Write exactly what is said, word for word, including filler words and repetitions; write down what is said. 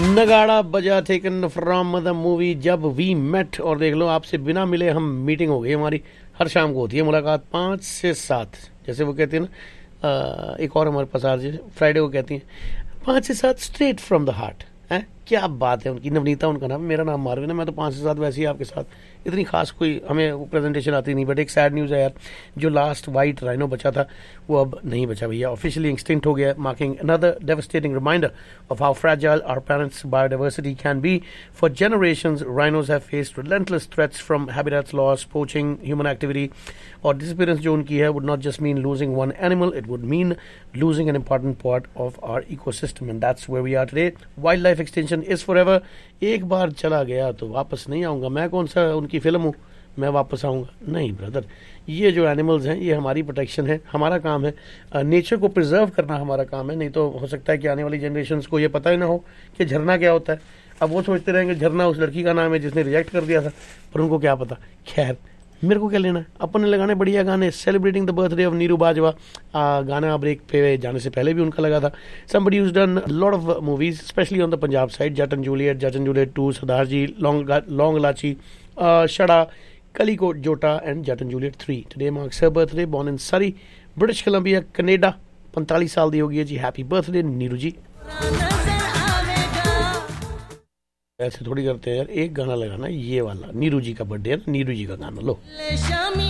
नगाड़ा बजा taken from the movie जब वी मेट। और देख लो, आपसे बिना मिले हम मीटिंग हो गई हमारी। हर शाम को होती है मुलाकात पाँच से सात, जैसे वो कहते हैं ना। आ, एक और हमारे पास आज फ्राइडे को कहती हैं पाँच से सात स्ट्रेट फ्रॉम द हार्ट। है क्या बात है उनकी। नवनीता उनका नाम, मेरा नाम मारविन है। मैं तो पाँच से सात वैसे ही आपके साथ, इतनी खास कोई हमें प्रेजेंटेशन आती नहीं। बट एक सैड न्यूज़ है यार, जो लास्ट वाइट राइनो बचा था वो अब नहीं बचा भैया, ऑफिशियली एक्सटिंक्ट हो गया, marking another devastating reminder of how fragile our planets biodiversity can be. For generations rhinos have faced relentless threats from habitat loss, poaching, human activity. और डिसअपीयरेंस जो उनकी है would not just mean losing one animal, it would mean losing an important part of our ecosystem, and that's where we are today. Wildlife extinction is forever. एक बार चला गया तो वापस नहीं आऊँगा। मैं कौन सा उनकी फिल्म हूँ, मैं वापस आऊँगा? नहीं ब्रदर, ये जो एनिमल्स हैं ये हमारी प्रोटेक्शन है, हमारा काम है। नेचर को प्रिजर्व करना हमारा काम है। नहीं तो हो सकता है कि आने वाली जनरेशन्स को ये पता ही ना हो कि झरना क्या होता है। अब वो सोचते रहेंगे झरना उस लड़की का नाम है जिसने रिजेक्ट कर दिया था, पर उनको क्या पता। खैर, मेरे को क्या लेना है, अपन ने लगाने बढ़िया गाने। Celebrating the birthday of Neeru Bajwa, गाना ब्रेक पे जाने से पहले भी उनका लगा था। Somebody whose done lot of movies specially on the Punjab side. Jatt and Juliet, Jatt and Juliet two, Sardar ji, long long लाची, शड़ा, कलीकोट जोटा and Jatt and Juliet three. Today marks her birthday, born in सरी, British Columbia, Canada. पैंतालीस साल दी होगी है जी। Happy birthday Neeru जी। ऐसे थोड़ी करते हैं यार, एक गाना लगाना ये वाला, नीरू जी का बर्थडे है ना, नीरू जी का गाना लो।